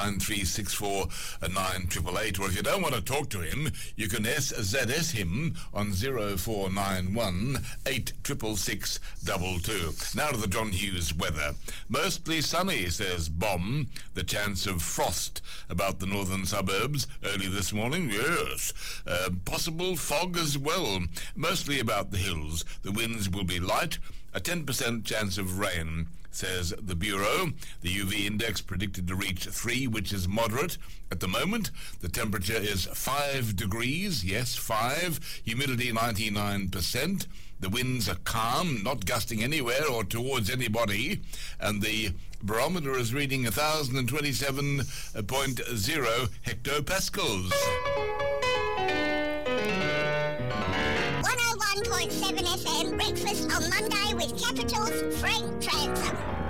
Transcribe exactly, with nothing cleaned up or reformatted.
nine three six four nine eight eight eight, or if you don't want to talk to him, you can S Z S him on zero four nine one eight six six six two two. Now to the John Hughes weather. Mostly sunny, says Bomb. The chance of frost about the northern suburbs early this morning, yes. Uh, possible fog as well, mostly about the hills. The winds will be light. A ten percent chance of rain, says the Bureau. The U V index predicted to reach three, which is moderate. At the moment, the temperature is five degrees, yes, five. Humidity ninety-nine percent. The winds are calm, not gusting anywhere or towards anybody. And the barometer is reading one thousand twenty-seven point zero hectopascals. one oh one point seven F M, breakfast on Monday with Capital's Frank Transom.